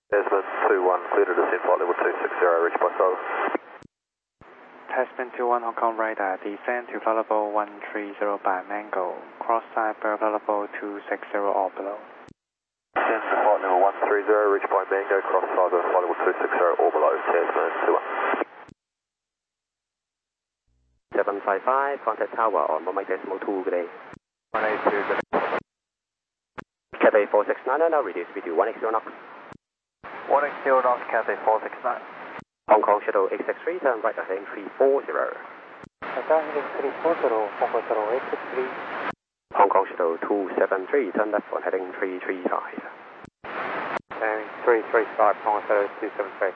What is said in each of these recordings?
Tasman 21, clear to descend flight level 260, reach by solid. Tasman 21 Hong Kong radar, descend to flight level 130 by Mango, cross side flight level 260 or below. Descend to flight level 130, reach by Mango, cross side flight level 260 or below, Tasman 21. 755, contact tower on 1.2 good day. 182 good day. Cathay 469, now reduce speed to 180 knots. 180 knots, Cathay 469. Hong Kong Shuttle 863, turn right heading 340. Qatar heading 340, Hong Kong Shuttle 863. Hong Kong Shuttle 273, turn left on heading 335. Heading 335, Hong Kong Shuttle 273.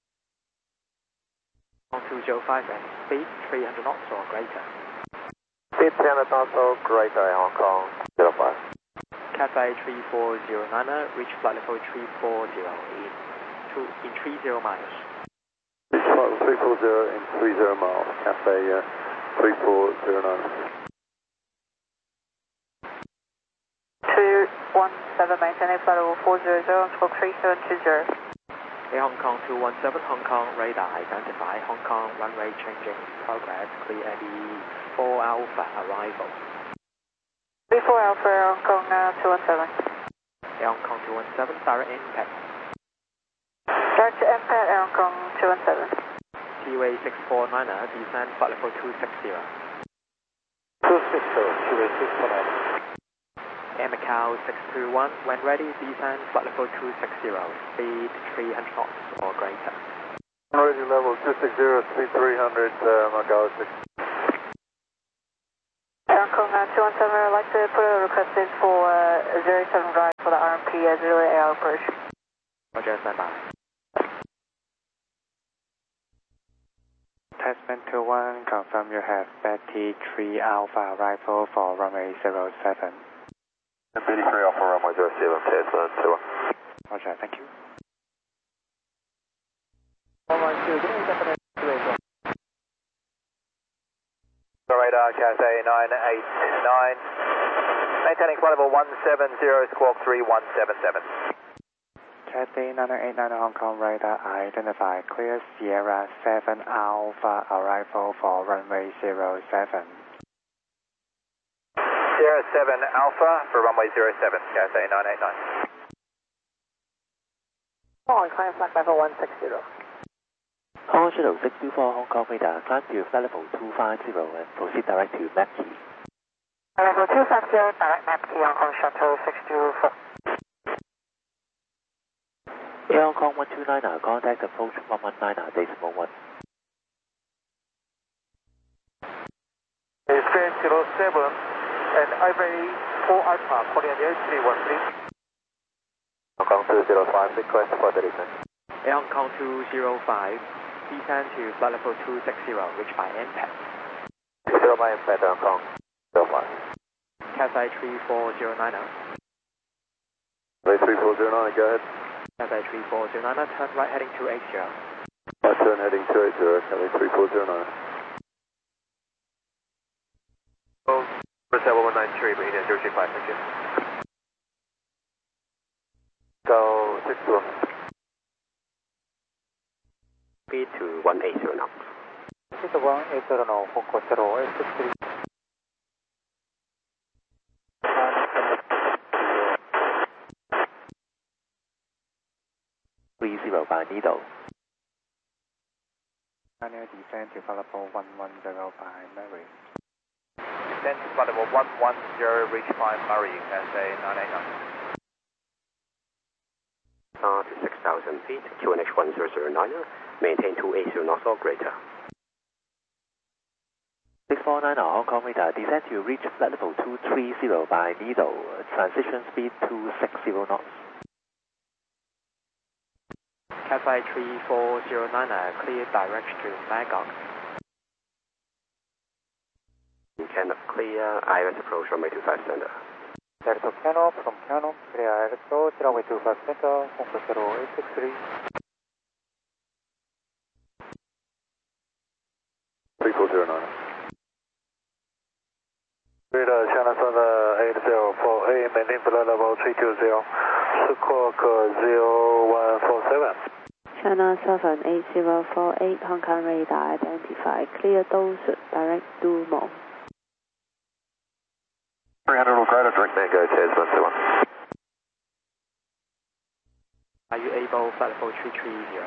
205 and speed 300 knots or greater. Speed 300 knots or greater, Hong Kong 05. Cathay 3409, reach flight level 340 in 30 miles. Reach flight level 340 in 30 miles, Cathay 3409. 217, maintaining flight level 400, stroke 3720. Hong Kong 217, Hong Kong radar, identify Hong Kong runway changing progress, clear Eddie 4 Alpha arrival. 34 Alpha, Hong Kong 217. Hong Kong 217, direct impact. Direct impact, Hong Kong 217. TWA 649, descend flight level 260. 260, TWA 649. Air Macau 621, when ready, descend flight level 260, speed 300 knots or greater. Ready level 260, speed 300, Macau 6. Hong Kong 217, I'd like to put a request in for 07 right for the RMP as relay air operation. Roger, stand by. Tasman 21, confirm you have Betty 3 Alpha arrival for runway 07. Betty 3 Alpha runway 07, Tasman 21. Roger, thank you. 112, good day, definite 280. Radar, Cathay 989. Maintaining flight level 170, squawk 3177. Cathay 989 Hong Kong radar, identify clear Sierra 7 Alpha arrival for runway 07. Sierra 7 Alpha for runway 07, Cathay 989. Following climb flight level 160. Hong Kong Shuttle 624 Hong Kong radar, climb to flight level 250 and proceed direct to Map Key. Level 250, direct Map Key, Hong Kong Shuttle 624. Air Hong Kong 129, contact approach 119, decimal 1. Descend 07 and IVA 4 Alpha, calling on the 831, please. Hong Kong 205, request for the descent. Air Hong Kong 205, descend to flight level 260, reach by impact. 20 by impact, Hong Kong 05. Cathay 3409. 3409, go ahead. Cathay 3409, turn right heading 280. Right turn heading 280, Cathay 3409. Oh, Brazil 193, Bahia 035, thank you. Go 62. Speed to 180 knots. This is 180 now, Hong Kong Shuttle 863. By Needle. Descend to flight level 110 by Murray. Descend to flight level 110, reach by Murray, Cathay 989. To 6,000 feet, QNH 1009, maintain 280 knots or greater. 649 Hong Kong radar, descend to reach flight level 230 by Needle, transition speed 260 knots. Cathay 3409, clear direct to Magog. Cannot clear, ILS approach runway 25 center. Delta Cano from Cano, clear ILS approach runway 25 center, Hong Kong Shuttle 863. 3409. Radar China Southern 804A, maintain flight level 320, Squawk 0147. China 78048, Hong Kong radar identified. Clear Dorset, direct to Mo. 300 will grade, direct Mango, Chairs 171. Are you able, flight level 330?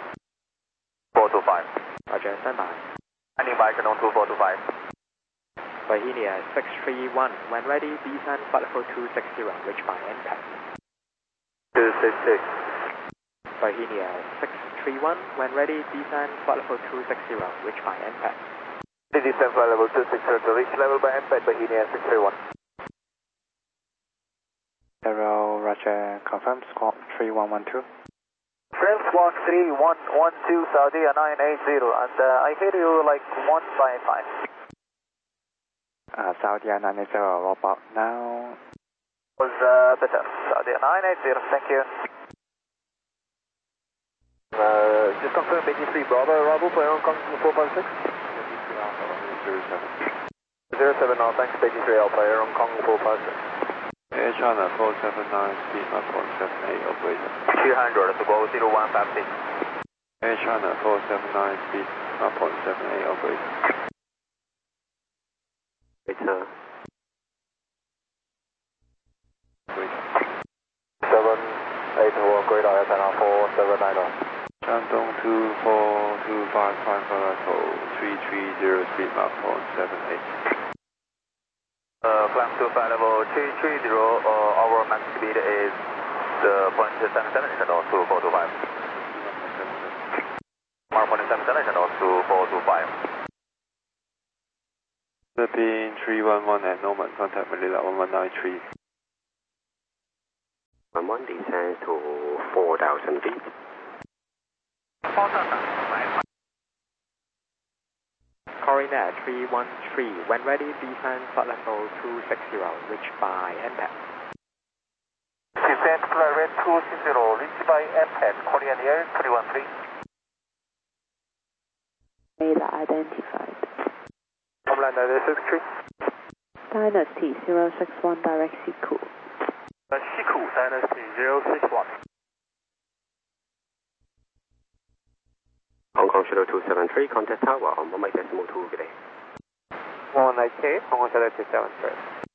425. Roger, stand by. Landing by Canon 2425. Virginia 631, when ready, descend flight level 260, reach by impact. 266. Virginia 631, when ready, descend flight level 260, reach by impact. Descend flight level 260 to reach level by impact, Virginia 631. 0, Roger, confirm squawk 3112. Frame Squawk 3112, Saudi 980, and I hear you like 155. Saudi 980, roll out now. Was better, Saudi 980, thank you. Just confirm 83 Bravo arrival for Hong Kong 456. 07 now, thanks 83 Alpha, Hong Kong 456. Air China 479, speed 1.78, operator. 200 to go 0156. Air China 479, speed 1.78, operator. Operator. 781 Great Eye China 479. Shandong 2425 level 330, speed 1.78. Climb to flight level 330, our max speed is 0.77 channel 2425. Mark 0.77 channel 2425. Philippine 311 at Norman, contact Manila 1193. 11 descends to 4,000 feet. 4,000. Coronet 313, when ready, descend flight level 260, reach by impact. Descend flight level 260, reach by impact, Korean Air 313. Radar identified. Homeland 963. Dynasty 061, direct Siku. Siku, Dynasty 061. Hong Kong Shadow 273, contact tower on 1.2 today. 198, Hong Kong Shadow 273.